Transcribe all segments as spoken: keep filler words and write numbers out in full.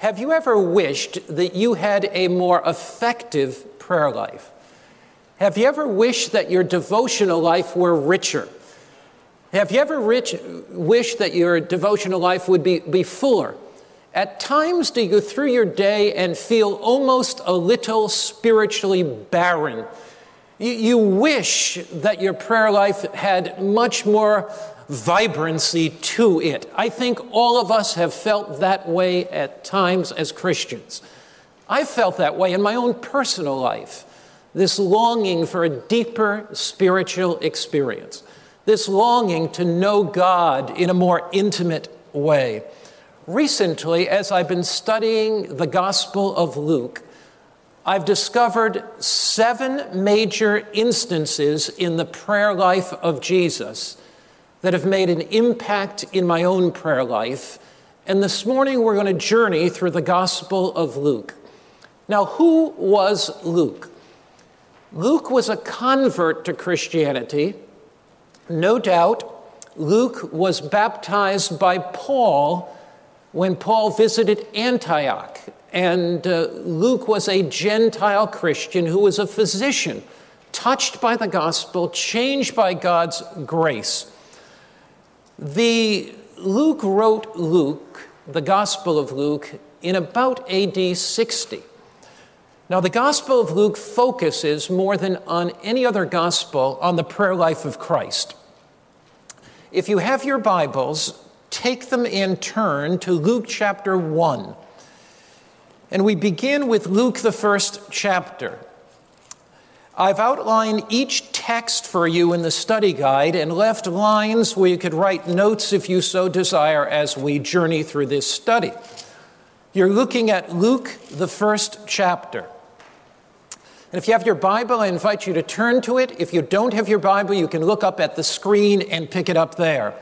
Have you ever wished that you had a more effective prayer life? Have you ever wished that your devotional life were richer? Have you ever rich, wished that your devotional life would be, be fuller? At times, do you go through your day and feel almost a little spiritually barren? You, you wish that your prayer life had much more vibrancy to it. I think all of us have felt that way at times as Christians. I felt that way in my own personal life, this longing for a deeper spiritual experience, this longing to know God in a more intimate way. Recently, as I've been studying the Gospel of Luke, I've discovered seven major instances in the prayer life of Jesus that have made an impact in my own prayer life. And this morning we're going to journey through the Gospel of Luke. Now, who was Luke? Luke was a convert to Christianity. No doubt, Luke was baptized by Paul when Paul visited Antioch. And uh, Luke was a Gentile Christian who was a physician, touched by the gospel, changed by God's grace. The Luke wrote Luke, the Gospel of Luke, in about A D sixty. Now, the Gospel of Luke focuses more than on any other gospel on the prayer life of Christ. If you have your Bibles, take them and turn to Luke chapter one. And we begin with Luke, the first chapter. I've outlined each text for you in the study guide and left lines where you could write notes if you so desire as we journey through this study. You're looking at Luke, the first chapter. And if you have your Bible, I invite you to turn to it. If you don't have your Bible, you can look up at the screen and pick it up there.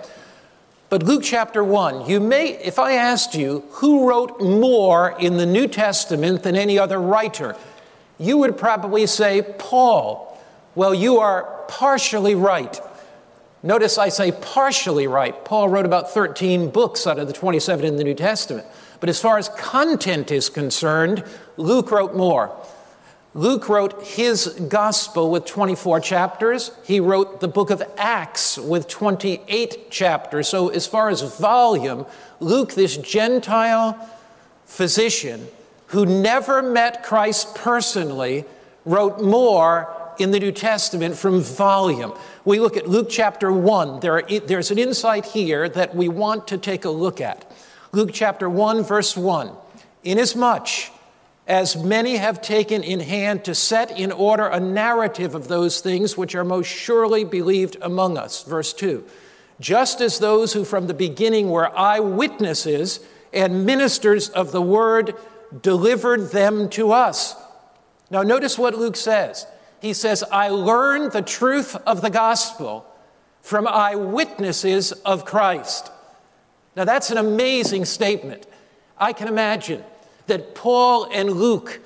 But Luke chapter one, you may, if I asked you who wrote more in the New Testament than any other writer, you would probably say Paul. Well, you are partially right. Notice I say partially right. Paul wrote about thirteen books out of the twenty-seven in the New Testament. But as far as content is concerned, Luke wrote more. Luke wrote his gospel with twenty-four chapters. He wrote the book of Acts with twenty-eight chapters. So as far as volume, Luke, this Gentile physician who never met Christ personally, wrote more in the New Testament from volume. We look at Luke chapter one. There are, there's an insight here that we want to take a look at. Luke chapter one, verse one. Inasmuch as many have taken in hand to set in order a narrative of those things which are most surely believed among us. Verse two. Just as those who from the beginning were eyewitnesses and ministers of the word delivered them to us. Now notice what Luke says. He says, I learned the truth of the gospel from eyewitnesses of Christ. Now that's an amazing statement. I can imagine that Paul and Luke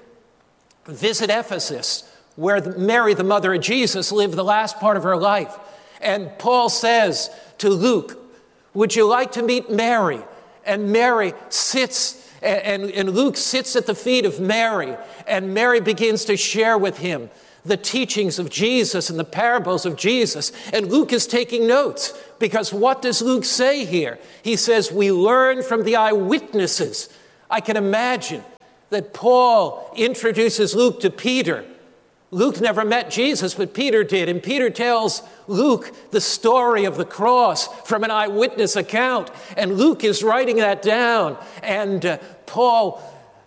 visit Ephesus, where Mary, the mother of Jesus, lived the last part of her life. And Paul says to Luke, would you like to meet Mary? And Mary sits And, and Luke sits at the feet of Mary, and Mary begins to share with him the teachings of Jesus and the parables of Jesus. And Luke is taking notes, because what does Luke say here? He says, we learn from the eyewitnesses. I can imagine that Paul introduces Luke to Peter. Luke never met Jesus, but Peter did. And Peter tells Luke the story of the cross from an eyewitness account. And Luke is writing that down. And uh, Paul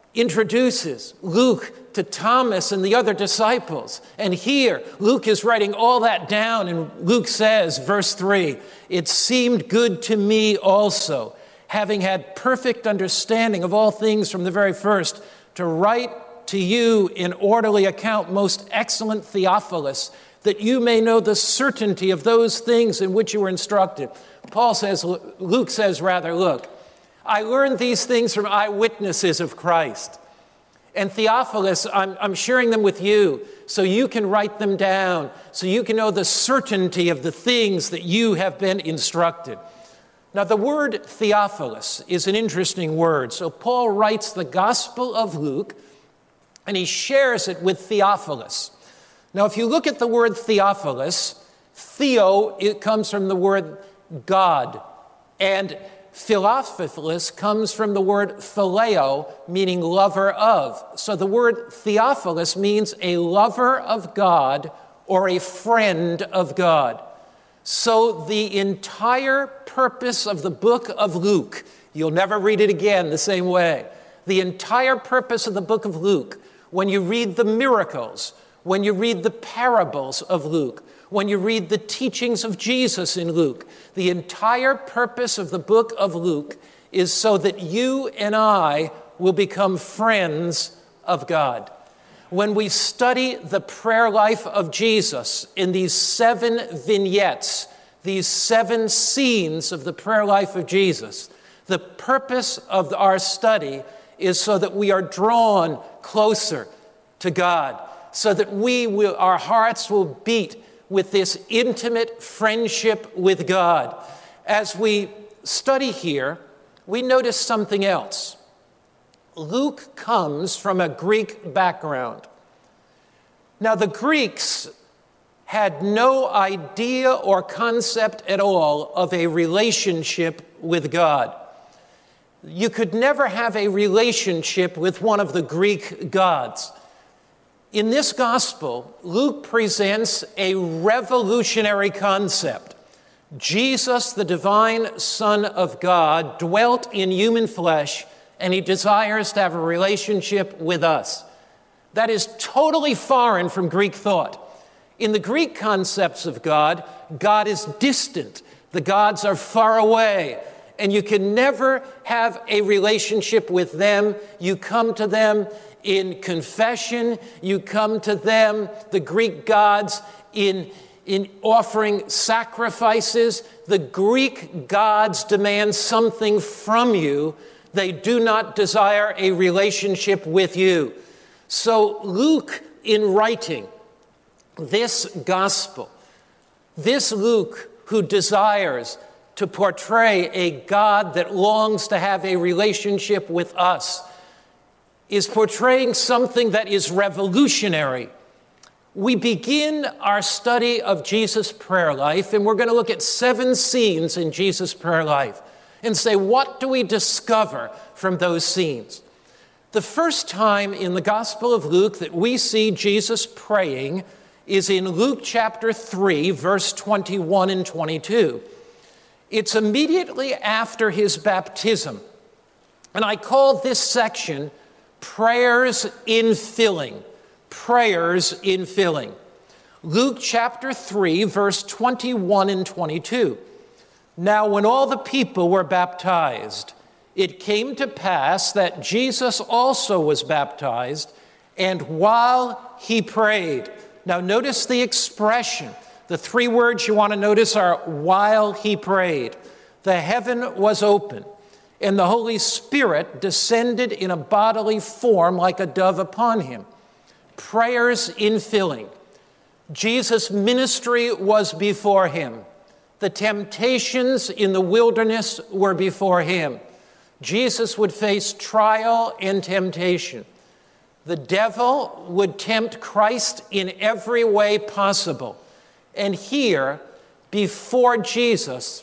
introduces Luke to Thomas and the other disciples. And here, Luke is writing all that down. And Luke says, verse three, it seemed good to me also, having had perfect understanding of all things from the very first, to write to you in orderly account, most excellent Theophilus, that you may know the certainty of those things in which you were instructed. Paul says, Luke says rather, look, I learned these things from eyewitnesses of Christ. And Theophilus, I'm, I'm sharing them with you so you can write them down, so you can know the certainty of the things that you have been instructed. Now, the word Theophilus is an interesting word. So Paul writes the Gospel of Luke, and he shares it with Theophilus. Now, if you look at the word Theophilus, Theo, it comes from the word God, and Philophilus comes from the word phileo, meaning lover of. So the word Theophilus means a lover of God or a friend of God. So the entire purpose of the book of Luke, you'll never read it again the same way. The entire purpose of the book of Luke, when you read the miracles, when you read the parables of Luke, when you read the teachings of Jesus in Luke, the entire purpose of the book of Luke is so that you and I will become friends of God. When we study the prayer life of Jesus in these seven vignettes, these seven scenes of the prayer life of Jesus, the purpose of our study is so that we are drawn closer to God, so that we will, our hearts will beat with this intimate friendship with God. As we study here, we notice something else. Luke comes from a Greek background. Now, the Greeks had no idea or concept at all of a relationship with God. You could never have a relationship with one of the Greek gods. In this gospel, Luke presents a revolutionary concept. Jesus, the divine Son of God, dwelt in human flesh, and he desires to have a relationship with us. That is totally foreign from Greek thought. In the Greek concepts of God, God is distant. The gods are far away, and you can never have a relationship with them. You come to them in confession. You come to them, the Greek gods, in, in offering sacrifices. The Greek gods demand something from you. They do not desire a relationship with you. So Luke, in writing this gospel, this Luke who desires to portray a God that longs to have a relationship with us, is portraying something that is revolutionary. We begin our study of Jesus' prayer life, and we're going to look at seven scenes in Jesus' prayer life and say, what do we discover from those scenes? The first time in the Gospel of Luke that we see Jesus praying is in Luke chapter three, verse twenty-one and twenty-two. It's immediately after his baptism. And I call this section prayers in filling. Prayers in filling. Luke chapter three, verse twenty-one and twenty-two. Now, when all the people were baptized, it came to pass that Jesus also was baptized, and while he prayed. Now, notice the expression. The three words you want to notice are while he prayed. The heaven was open, and the Holy Spirit descended in a bodily form like a dove upon him. Prayers in filling. Jesus' ministry was before him. The temptations in the wilderness were before him. Jesus would face trial and temptation. The devil would tempt Christ in every way possible. And here, before Jesus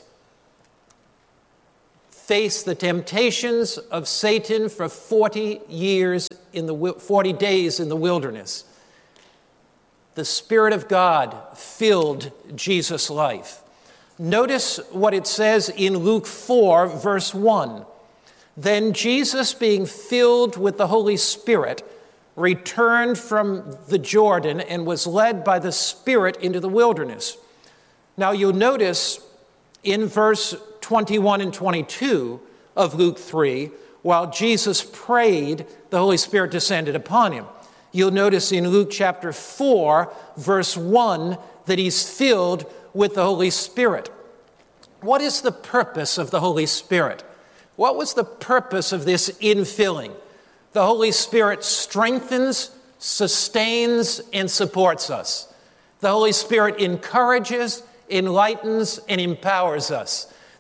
faced the temptations of Satan for forty years in the forty days in the wilderness, the Spirit of God filled Jesus' life. Notice what it says in Luke four, verse one. Then Jesus, being filled with the Holy Spirit, returned from the Jordan and was led by the Spirit into the wilderness. Now you'll notice in verse twenty-one and twenty-two of Luke three, while Jesus prayed, the Holy Spirit descended upon him. You'll notice in Luke chapter four, verse one, that he's filled with the Holy Spirit. What is the purpose of the Holy Spirit? What was the purpose of this infilling? The Holy Spirit strengthens, sustains, and supports us. The Holy Spirit encourages, enlightens, and empowers us.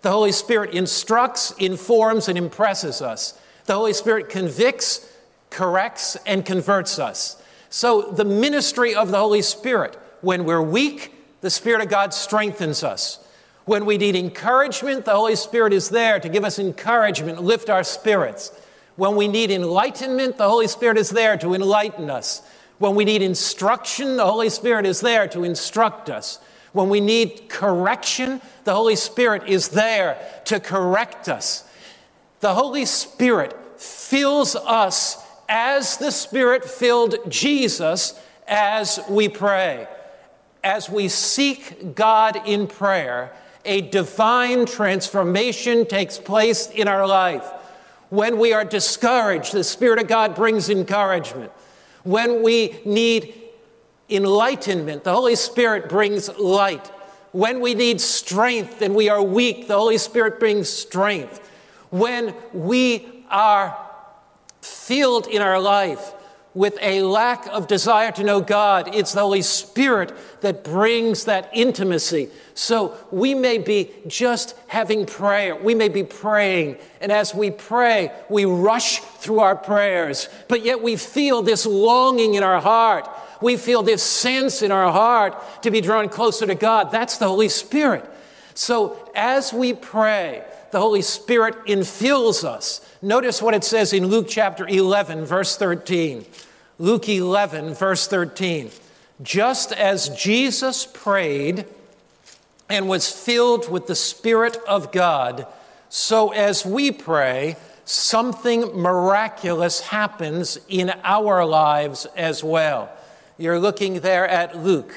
The Holy Spirit instructs, informs, and impresses us. The Holy Spirit convicts, corrects, and converts us. So the ministry of the Holy Spirit, when we're weak, the Spirit of God strengthens us. When we need encouragement, the Holy Spirit is there to give us encouragement, lift our spirits. When we need enlightenment, the Holy Spirit is there to enlighten us. When we need instruction, the Holy Spirit is there to instruct us. When we need correction, the Holy Spirit is there to correct us. The Holy Spirit fills us as the Spirit filled Jesus as we pray. As we seek God in prayer, a divine transformation takes place in our life. When we are discouraged, the Spirit of God brings encouragement. When we need enlightenment, the Holy Spirit brings light. When we need strength and we are weak, the Holy Spirit brings strength. When we are filled in our life with a lack of desire to know God, it's the Holy Spirit that brings that intimacy. So we may be just having prayer. We may be praying, and as we pray, we rush through our prayers, but yet we feel this longing in our heart. We feel this sense in our heart to be drawn closer to God. That's the Holy Spirit. So as we pray, the Holy Spirit infills us. Notice what it says in Luke chapter eleven, verse thirteen. Luke eleven, verse thirteen. Just as Jesus prayed and was filled with the Spirit of God, so as we pray, something miraculous happens in our lives as well. You're looking there at Luke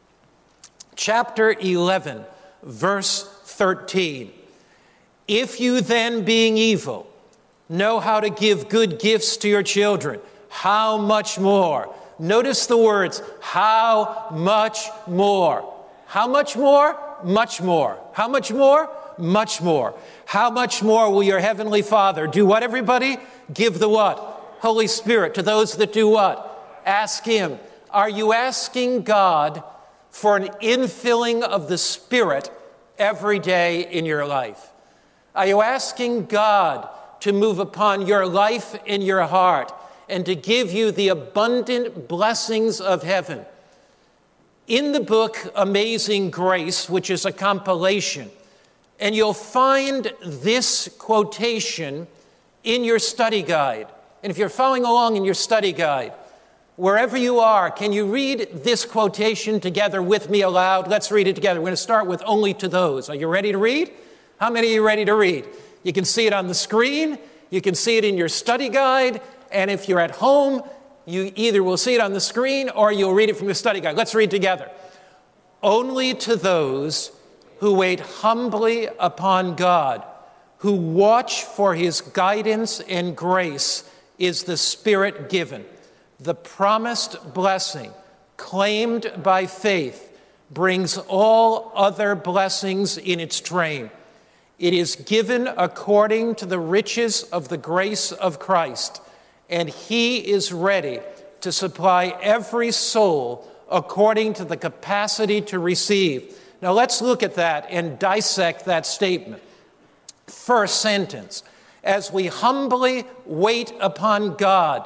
chapter eleven, verse thirteen. If you then, being evil, know how to give good gifts to your children, how much more? Notice the words, how much more? How much more? Much more. How much more? Much more. How much more will your heavenly Father do what, everybody? Give the what? Holy Spirit to those that do what? Ask Him. Are you asking God for an infilling of the Spirit every day in your life? Are you asking God to move upon your life and your heart and to give you the abundant blessings of heaven? In the book Amazing Grace, which is a compilation, and you'll find this quotation in your study guide. And if you're following along in your study guide, wherever you are, can you read this quotation together with me aloud? Let's read it together. We're going to start with only to those. Are you ready to read? How many are you ready to read? You can see it on the screen. You can see it in your study guide. And if you're at home, you either will see it on the screen or you'll read it from your study guide. Let's read together. Only to those who wait humbly upon God, who watch for His guidance and grace, is the Spirit given. The promised blessing, claimed by faith, brings all other blessings in its train. It is given according to the riches of the grace of Christ, and He is ready to supply every soul according to the capacity to receive. Now let's look at that and dissect that statement. First sentence, as we humbly wait upon God,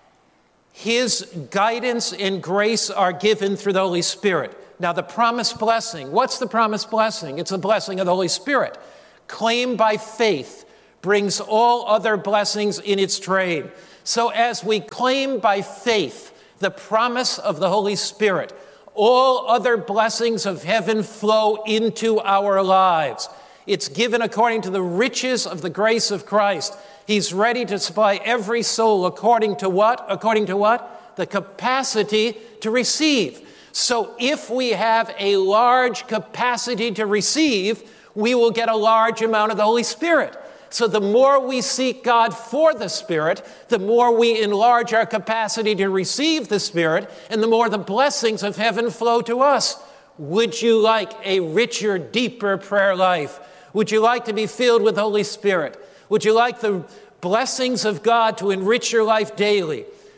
His guidance and grace are given through the Holy Spirit. Now the promised blessing, what's the promised blessing? It's the blessing of the Holy Spirit. Claimed by faith brings all other blessings in its train. So as we claim by faith the promise of the Holy Spirit, all other blessings of heaven flow into our lives. It's given according to the riches of the grace of Christ. He's ready to supply every soul according to what? According to what? The capacity to receive. So if we have a large capacity to receive, we will get a large amount of the Holy Spirit. So the more we seek God for the Spirit, the more we enlarge our capacity to receive the Spirit, and the more the blessings of heaven flow to us. Would you like a richer, deeper prayer life? Would you like to be filled with the Holy Spirit? Would you like the blessings of God to enrich your life daily?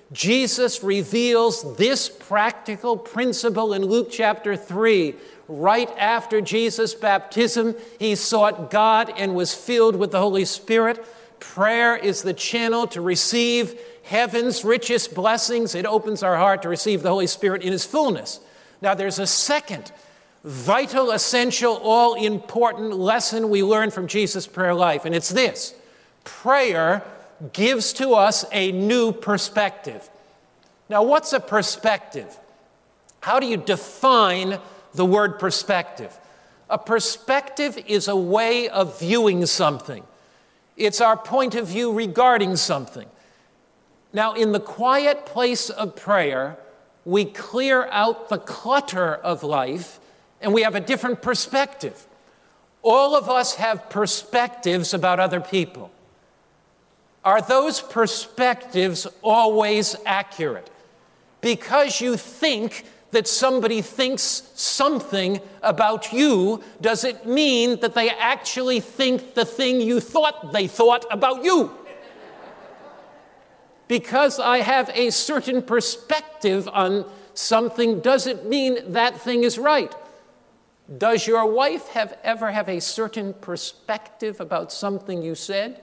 Jesus reveals this practical principle in Luke chapter three. Right after Jesus' baptism, he sought God and was filled with the Holy Spirit. Prayer is the channel to receive heaven's richest blessings. It opens our heart to receive the Holy Spirit in his fullness. Now, there's a second vital, essential, all-important lesson we learn from Jesus' prayer life, and it's this. Prayer gives to us a new perspective. Now, what's a perspective? How do you define the word perspective? A perspective is a way of viewing something. It's our point of view regarding something. Now, in the quiet place of prayer, we clear out the clutter of life and we have a different perspective. All of us have perspectives about other people. Are those perspectives always accurate? Because you think that somebody thinks something about you, does it mean that they actually think the thing you thought they thought about you? Because I have a certain perspective on something doesn't mean that thing is right. Does your wife have ever have a certain perspective about something you said?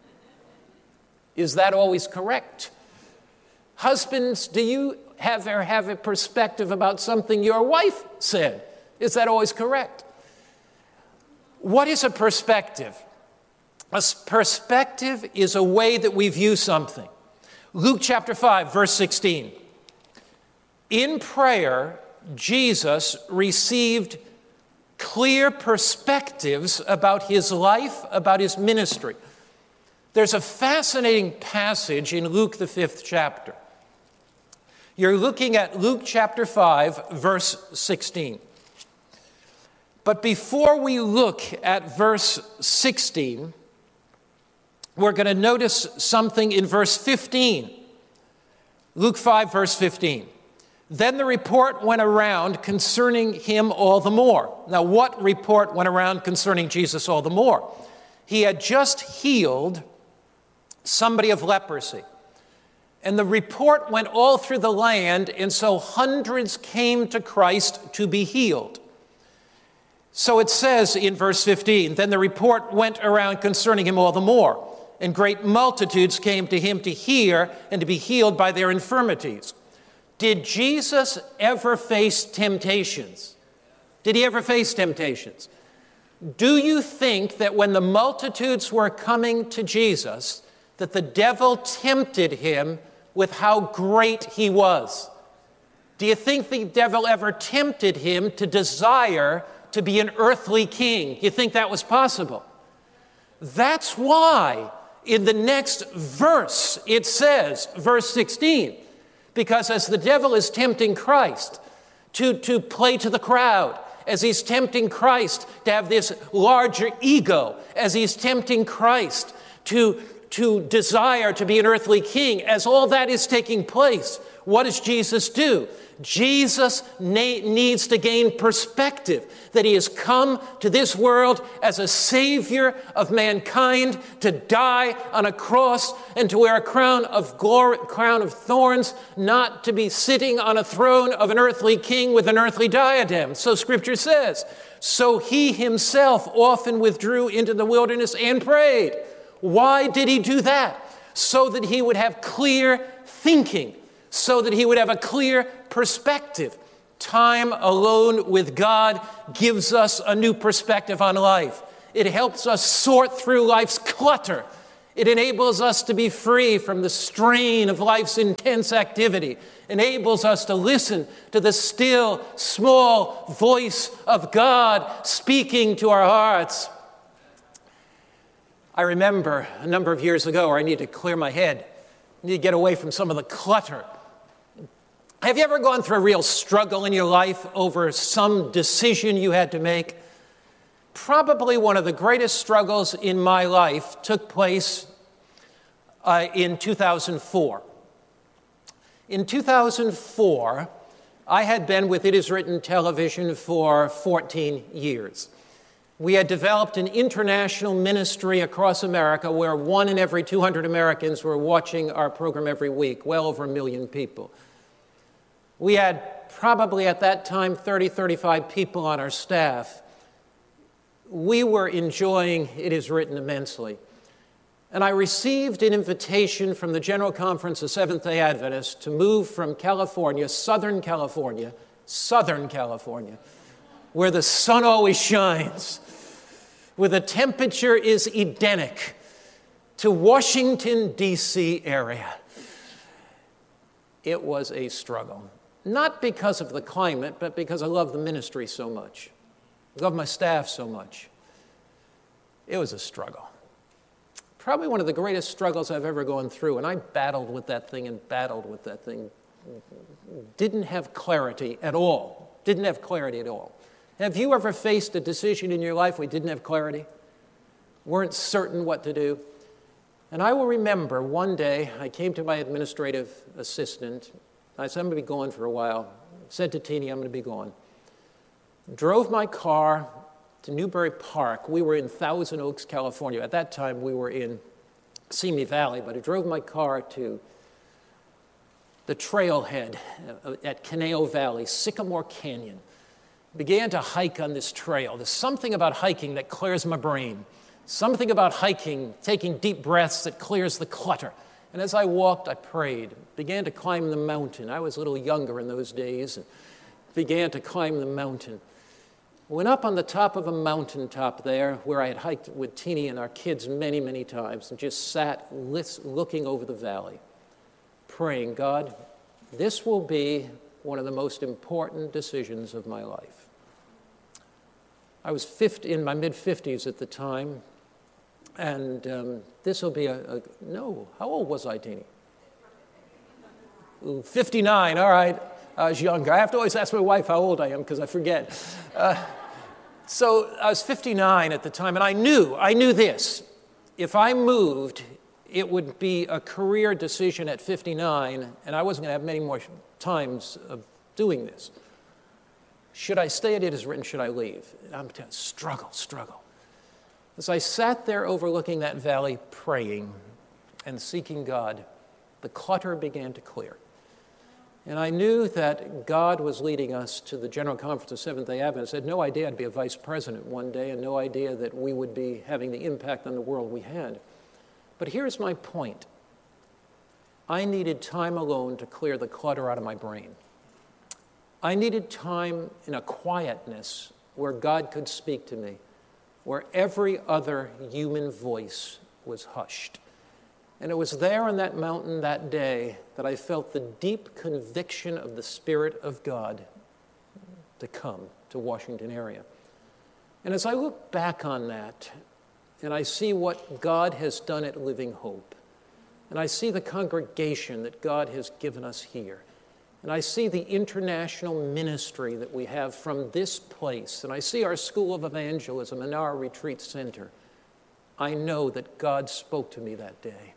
Is that always correct? Husbands, do you have or have a perspective about something your wife said? Is that always correct? What is a perspective? A perspective is a way that we view something. Luke chapter five, verse sixteen. In prayer, Jesus received clear perspectives about his life, about his ministry. There's a fascinating passage in Luke, the fifth chapter. You're looking at Luke chapter five, verse sixteen. But before we look at verse sixteen, we're going to notice something in verse fifteen. Luke five, verse fifteen. Then the report went around concerning him all the more. Now, what report went around concerning Jesus all the more? He had just healed somebody of leprosy. And the report went all through the land, and so hundreds came to Christ to be healed. So it says in verse fifteen, then the report went around concerning him all the more, and great multitudes came to him to hear and to be healed by their infirmities. Did Jesus ever face temptations? Did he ever face temptations? Do you think that when the multitudes were coming to Jesus, that the devil tempted him with how great he was? Do you think the devil ever tempted him to desire to be an earthly king? You think that was possible? That's why in the next verse it says, verse sixteen, because as the devil is tempting Christ to, to play to the crowd, as he's tempting Christ to have this larger ego, as he's tempting Christ to, to desire to be an earthly king, as all that is taking place, what does Jesus do? Jesus na- needs to gain perspective that he has come to this world as a savior of mankind to die on a cross and to wear a crown of glory, crown of thorns, not to be sitting on a throne of an earthly king with an earthly diadem. So Scripture says, so he himself often withdrew into the wilderness and prayed. Why did he do that? So that he would have clear thinking, so that he would have a clear perspective. Time alone with God gives us a new perspective on life. It helps us sort through life's clutter. It enables us to be free from the strain of life's intense activity. Enables us to listen to the still, small voice of God speaking to our hearts. I remember a number of years ago where I needed to clear my head. I needed to get away from some of the clutter. Have you ever gone through a real struggle in your life over some decision you had to make? Probably one of the greatest struggles in my life took place uh, in two thousand four. In two thousand four, I had been with It Is Written television for fourteen years. We had developed an international ministry across America where one in every two hundred Americans were watching our program every week, well over a million people. We had probably at that time thirty, thirty-five people on our staff. We were enjoying It Is Written immensely. And I received an invitation from the General Conference of Seventh-day Adventists to move from California, Southern California, Southern California, where the sun always shines, where the temperature is Edenic, to Washington, D C area. It was a struggle. Not because of the climate, but because I love the ministry so much. I love my staff so much. It was a struggle. Probably one of the greatest struggles I've ever gone through, and I battled with that thing and battled with that thing. Didn't have clarity at all. Didn't have clarity at all. Have you ever faced a decision in your life where you didn't have clarity? Weren't certain what to do? And I will remember one day I came to my administrative assistant. I said, I'm going to be gone for a while. Said to Teenie, I'm going to be gone. Drove my car to Newbury Park. We were in Thousand Oaks, California. At that time, we were in Simi Valley, but I drove my car to the trailhead at Conejo Valley, Sycamore Canyon. Began to hike on this trail. There's something about hiking that clears my brain. Something about hiking, taking deep breaths that clears the clutter. And as I walked, I prayed. Began to climb the mountain. I was a little younger in those days. And began to climb the mountain. Went up on the top of a mountaintop there where I had hiked with Teenie and our kids many, many times and just sat looking over the valley, praying, God, this will be one of the most important decisions of my life. I was fifty, in my mid-fifties at the time, and um, this will be a, a, no, how old was I, Teenie? Ooh, fifty-nine, all right. I was younger. I have to always ask my wife how old I am because I forget. Uh, so I was fifty-nine at the time, and I knew, I knew this. If I moved, it would be a career decision at fifty-nine, and I wasn't going to have many more times of doing this. Should I stay at It Is Written? Should I leave? I'm telling you, struggle, struggle. As I sat there overlooking that valley, praying and seeking God, the clutter began to clear. And I knew that God was leading us to the General Conference of Seventh-day Adventists. I had no idea I'd be a vice president one day and no idea that we would be having the impact on the world we had. But here's my point. I needed time alone to clear the clutter out of my brain. I needed time in a quietness where God could speak to me, where every other human voice was hushed. And it was there on that mountain that day that I felt the deep conviction of the Spirit of God to come to Washington area. And as I look back on that, and I see what God has done at Living Hope, and I see the congregation that God has given us here, and I see the international ministry that we have from this place, and I see our School of Evangelism and our retreat center, I know that God spoke to me that day.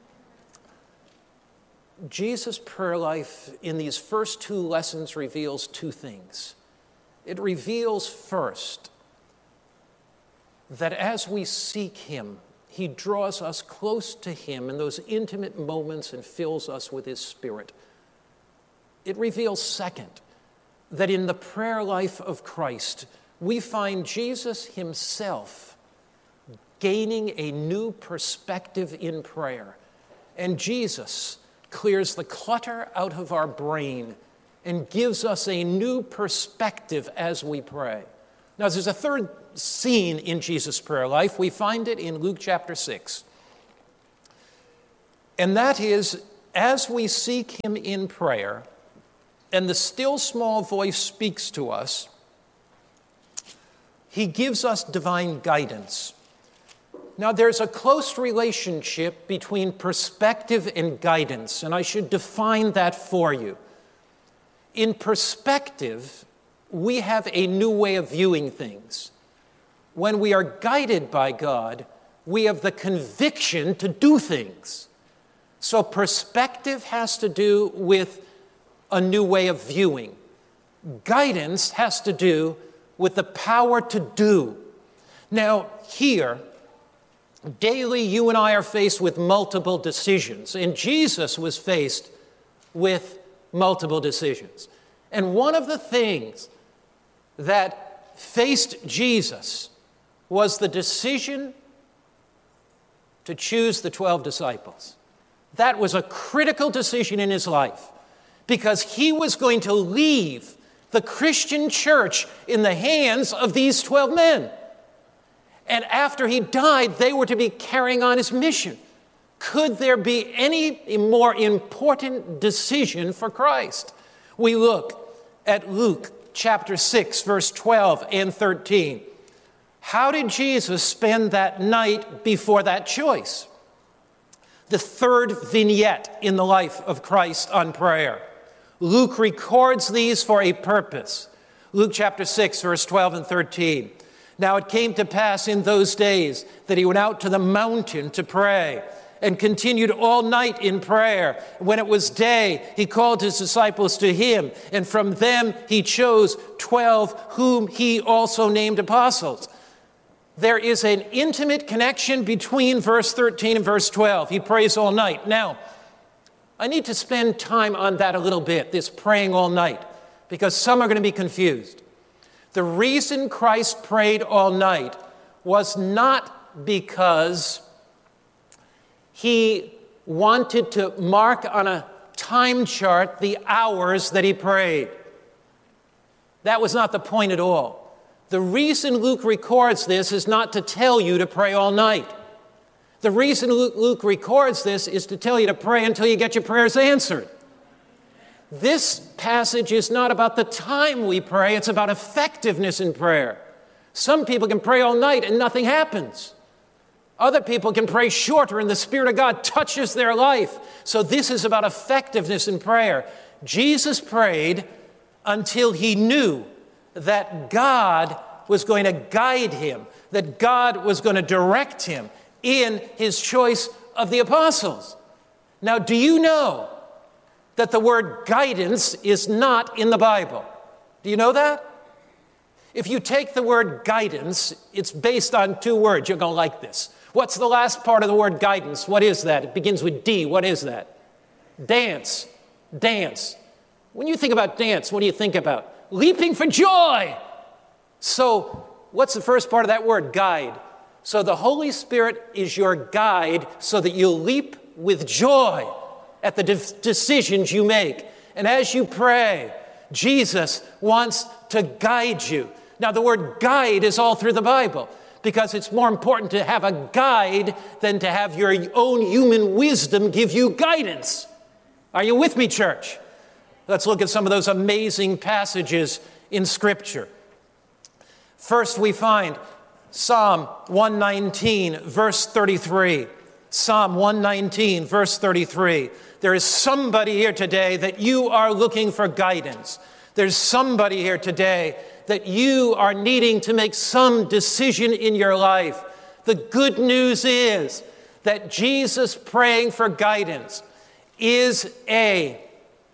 Jesus' prayer life in these first two lessons reveals two things. It reveals first that as we seek him, he draws us close to him in those intimate moments and fills us with his Spirit. It reveals second that in the prayer life of Christ, we find Jesus himself gaining a new perspective in prayer. And Jesus clears the clutter out of our brain and gives us a new perspective as we pray. Now, there's a third scene in Jesus' prayer life. We find it in Luke chapter six. And that is, as we seek him in prayer, and the still small voice speaks to us, he gives us divine guidance. Now, there's a close relationship between perspective and guidance, and I should define that for you. In perspective, we have a new way of viewing things. When we are guided by God, we have the conviction to do things. So perspective has to do with a new way of viewing. Guidance has to do with the power to do. Now, here, daily you and I are faced with multiple decisions, and Jesus was faced with multiple decisions. And one of the things that faced Jesus was the decision to choose the twelve disciples. That was a critical decision in his life because he was going to leave the Christian church in the hands of these twelve men. And after he died, they were to be carrying on his mission. Could there be any more important decision for Christ? We look at Luke chapter six, verse twelve and thirteen. How did Jesus spend that night before that choice? The third vignette in the life of Christ on prayer. Luke records these for a purpose. Luke chapter six, verse twelve and thirteen. Now it came to pass in those days that he went out to the mountain to pray and continued all night in prayer. When it was day, he called his disciples to him, and from them he chose twelve, whom he also named apostles. There is an intimate connection between verse thirteen and verse twelve. He prays all night. Now, I need to spend time on that a little bit, this praying all night, because some are going to be confused. The reason Christ prayed all night was not because he wanted to mark on a time chart the hours that he prayed. That was not the point at all. The reason Luke records this is not to tell you to pray all night. The reason Luke records this is to tell you to pray until you get your prayers answered. This passage is not about the time we pray, it's about effectiveness in prayer. Some people can pray all night and nothing happens. Other people can pray shorter and the Spirit of God touches their life. So this is about effectiveness in prayer. Jesus prayed until he knew that God was going to guide him, that God was going to direct him in his choice of the apostles. Now, do you know that the word guidance is not in the Bible? Do you know that? If you take the word guidance, it's based on two words. You're going to like this. What's the last part of the word guidance? What is that? It begins with D. What is that? Dance. Dance. When you think about dance, what do you think about? Leaping for joy. So what's the first part of that word? Guide. So the Holy Spirit is your guide so that you'll leap with joy at the de- decisions you make. And as you pray, Jesus wants to guide you. Now, the word guide is all through the Bible because it's more important to have a guide than to have your own human wisdom give you guidance. Are you with me, church? Let's look at some of those amazing passages in Scripture. First, we find Psalm one nineteen, verse thirty-three. Psalm one nineteen, verse thirty-three. There is somebody here today that you are looking for guidance. There's somebody here today that you are needing to make some decision in your life. The good news is that Jesus praying for guidance is a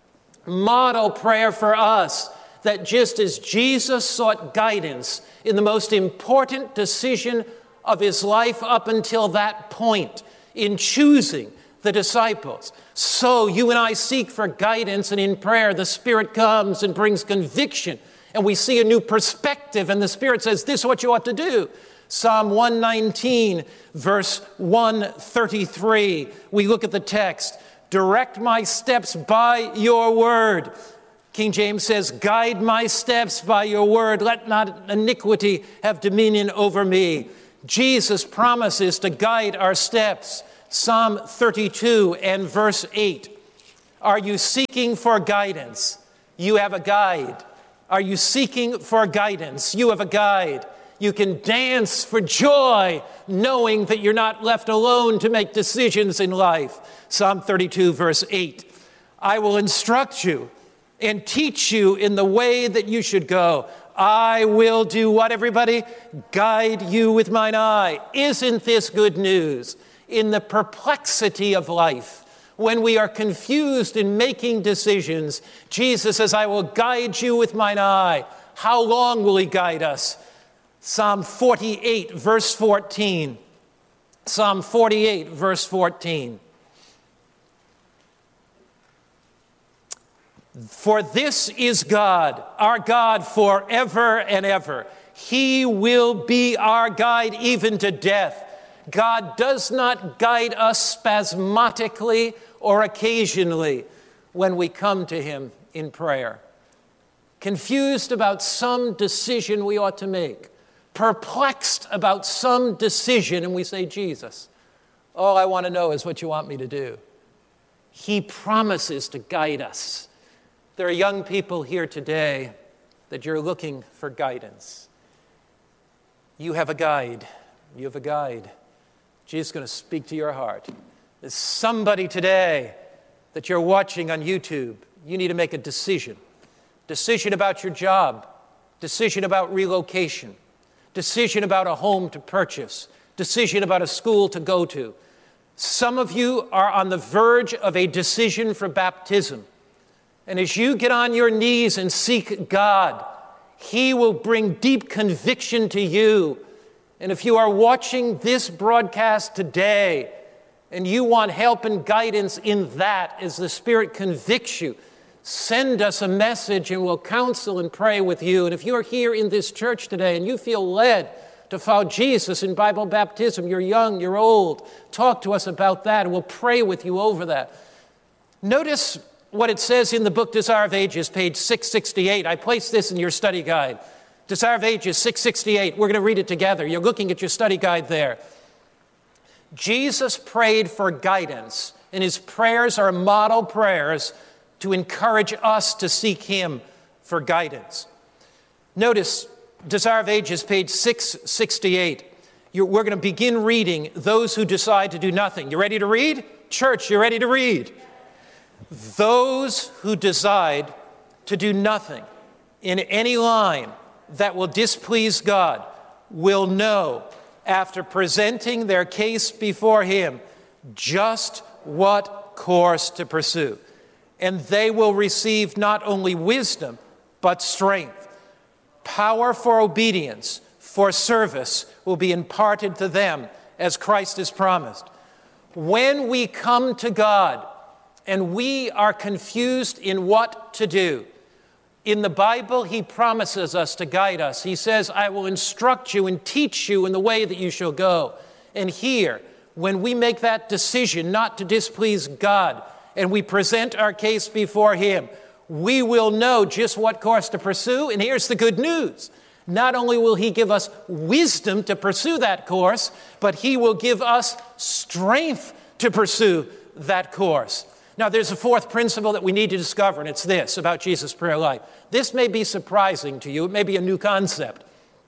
model prayer for us, that just as Jesus sought guidance in the most important decision of his life up until that point, in choosing the disciples, so you and I seek for guidance, and in prayer the Spirit comes and brings conviction, and we see a new perspective, and the Spirit says, this is what you ought to do. Psalm one nineteen, verse one thirty-three, we look at the text, direct my steps by your word. King James says, guide my steps by your word. Let not iniquity have dominion over me. Jesus promises to guide our steps. Psalm thirty-two and verse eight. Are you seeking for guidance? You have a guide. Are you seeking for guidance? You have a guide. You can dance for joy knowing that you're not left alone to make decisions in life. Psalm thirty-two, verse eight. I will instruct you and teach you in the way that you should go. I will do what, everybody? Guide you with mine eye. Isn't this good news? In the perplexity of life, when we are confused in making decisions, Jesus says, I will guide you with mine eye. How long will he guide us? Psalm forty-eight, verse fourteen. Psalm forty-eight, verse fourteen. For this is God, our God forever and ever. He will be our guide even to death. God does not guide us spasmodically or occasionally when we come to him in prayer. Confused about some decision we ought to make, perplexed about some decision, and we say, Jesus, all I want to know is what you want me to do. He promises to guide us. There are young people here today that you're looking for guidance. You have a guide. You have a guide. Jesus is going to speak to your heart. There's somebody today that you're watching on YouTube. You need to make a decision. Decision about your job. Decision about relocation. Decision about a home to purchase. Decision about a school to go to. Some of you are on the verge of a decision for baptism. And as you get on your knees and seek God, he will bring deep conviction to you. And if you are watching this broadcast today and you want help and guidance in that as the Spirit convicts you, send us a message and we'll counsel and pray with you. And if you're here in this church today and you feel led to follow Jesus in Bible baptism, you're young, you're old, talk to us about that and we'll pray with you over that. Notice what it says in the book Desire of Ages, page six sixty-eight. I placed this in your study guide. Desire of Ages, six sixty-eight. We're going to read it together. You're looking at your study guide there. Jesus prayed for guidance, and his prayers are model prayers to encourage us to seek him for guidance. Notice Desire of Ages, page six sixty-eight. You're, we're going to begin reading those who decide to do nothing. You ready to read? Church, you ready to read? Those who decide to do nothing in any line that will displease God will know, after presenting their case before him, just what course to pursue. And they will receive not only wisdom, but strength. Power for obedience, for service, will be imparted to them as Christ has promised. When we come to God and we are confused in what to do, in the Bible, he promises us to guide us. He says, I will instruct you and teach you in the way that you shall go. And here, when we make that decision not to displease God, and we present our case before him, we will know just what course to pursue. And here's the good news. Not only will he give us wisdom to pursue that course, but he will give us strength to pursue that course. Now, there's a fourth principle that we need to discover, and it's this about Jesus' prayer life. This may be surprising to you. It may be a new concept.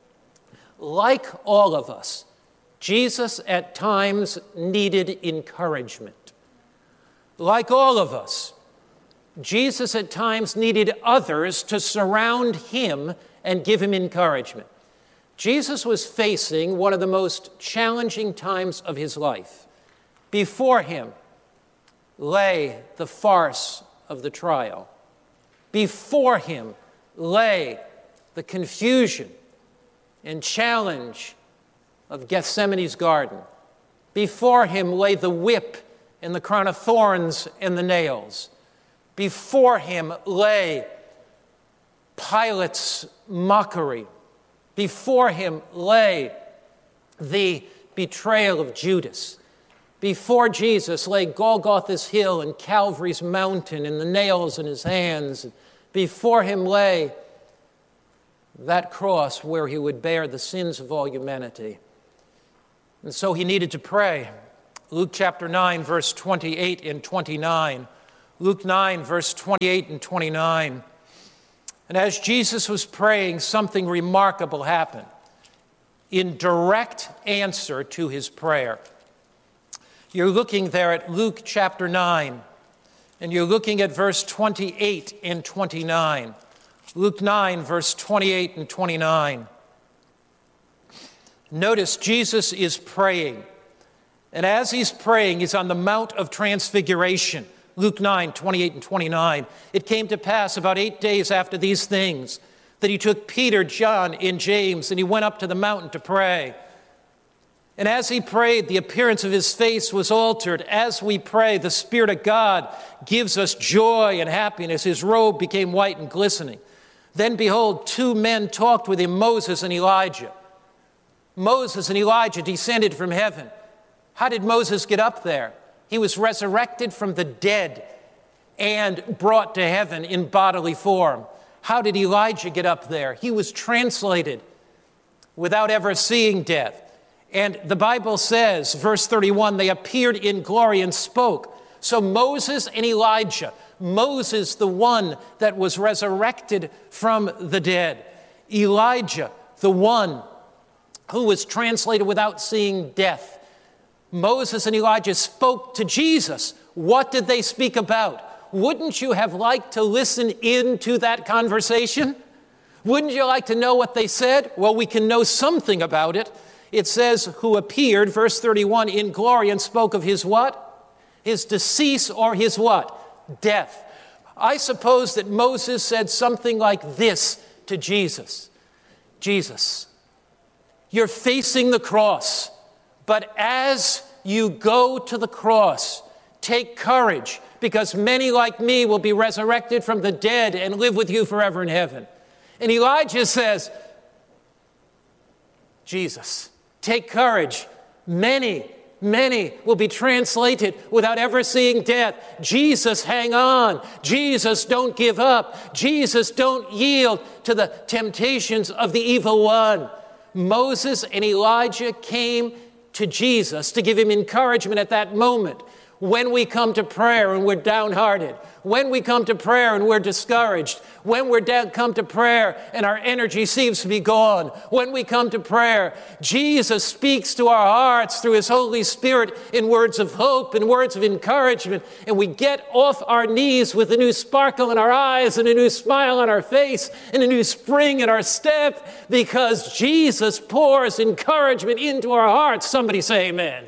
Like all of us, Jesus at times needed encouragement. Like all of us, Jesus at times needed others to surround him and give him encouragement. Jesus was facing one of the most challenging times of his life. Before him lay the farce of the trial. Before him lay the confusion and challenge of Gethsemane's garden. Before him lay the whip and the crown of thorns and the nails. Before him lay Pilate's mockery. Before him lay the betrayal of Judas. Before Jesus lay Golgotha's hill and Calvary's mountain and the nails in his hands. Before him lay that cross where he would bear the sins of all humanity. And so he needed to pray. Luke chapter nine, verse twenty-eight and twenty-nine. Luke nine, verse twenty-eight and twenty-nine. And as Jesus was praying, something remarkable happened in direct answer to his prayer. You're looking there at Luke chapter nine, and you're looking at verse twenty-eight and twenty-nine. Luke nine, verse twenty-eight and twenty-nine. Notice Jesus is praying. And as he's praying, he's on the Mount of Transfiguration. Luke nine, twenty-eight and twenty-nine. It came to pass about eight days after these things that he took Peter, John, and James, and he went up to the mountain to pray. And as he prayed, the appearance of his face was altered. As we pray, the Spirit of God gives us joy and happiness. His robe became white and glistening. Then behold, two men talked with him, Moses and Elijah. Moses and Elijah descended from heaven. How did Moses get up there? He was resurrected from the dead and brought to heaven in bodily form. How did Elijah get up there? He was translated without ever seeing death. And the Bible says, verse thirty-one, they appeared in glory and spoke. So Moses and Elijah, Moses, the one that was resurrected from the dead. Elijah, the one who was translated without seeing death. Moses and Elijah spoke to Jesus. What did they speak about? Wouldn't you have liked to listen into that conversation? Wouldn't you like to know what they said? Well, we can know something about it. It says, who appeared, verse thirty-one, in glory and spoke of his what? His decease or his what? Death. I suppose that Moses said something like this to Jesus. Jesus, you're facing the cross, but as you go to the cross, take courage, because many like me will be resurrected from the dead and live with you forever in heaven. And Elijah says, Jesus, take courage. Many, many will be translated without ever seeing death. Jesus, hang on. Jesus, don't give up. Jesus, don't yield to the temptations of the evil one. Moses and Elijah came to Jesus to give him encouragement at that moment. When we come to prayer and we're downhearted, when we come to prayer and we're discouraged, when we down, come to prayer and our energy seems to be gone, when we come to prayer, Jesus speaks to our hearts through his Holy Spirit in words of hope and words of encouragement, and we get off our knees with a new sparkle in our eyes and a new smile on our face and a new spring in our step, because Jesus pours encouragement into our hearts. Somebody say amen.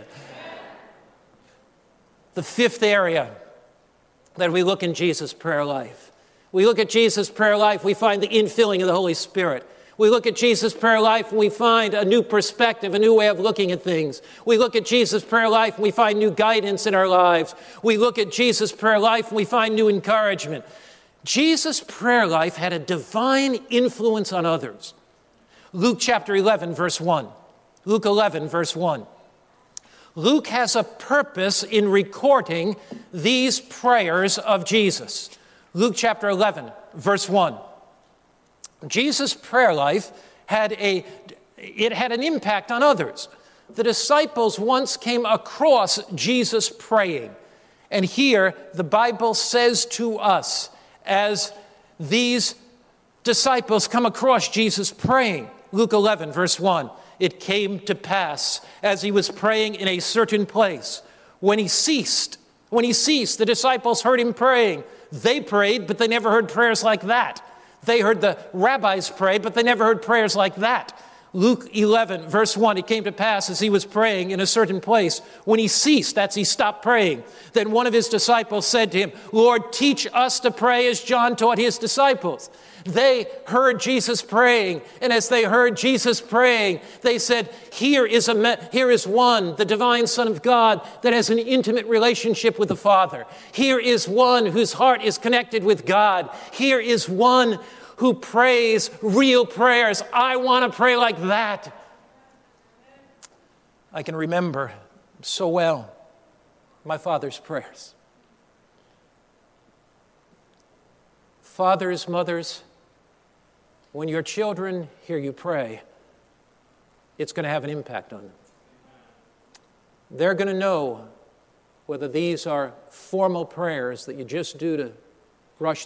The fifth area that we look in Jesus' prayer life. We look at Jesus' prayer life, we find the infilling of the Holy Spirit. We look at Jesus' prayer life and we find a new perspective, a new way of looking at things. We look at Jesus' prayer life and we find new guidance in our lives. We look at Jesus' prayer life and we find new encouragement. Jesus' prayer life had a divine influence on others. Luke chapter eleven, verse one. Luke eleven, verse one. Luke has a purpose in recording these prayers of Jesus. Luke chapter eleven, verse one. Jesus' prayer life had a, it had an impact on others. The disciples once came across Jesus praying. And here the Bible says to us, as these disciples come across Jesus praying, Luke eleven, verse one, it came to pass as he was praying in a certain place. When he ceased, when he ceased, the disciples heard him praying. They prayed, but they never heard prayers like that. They heard the rabbis pray, but they never heard prayers like that. Luke eleven, verse one, it came to pass as he was praying in a certain place. When he ceased, that's he stopped praying. Then one of his disciples said to him, Lord, teach us to pray as John taught his disciples. They heard Jesus praying, and as they heard Jesus praying, they said, here is, a, here is one, the divine Son of God, that has an intimate relationship with the Father. Here is one whose heart is connected with God. Here is one who prays real prayers. I want to pray like that. I can remember so well my father's prayers. Fathers, mothers, when your children hear you pray, it's going to have an impact on them. They're going to know whether these are formal prayers that you just do to brush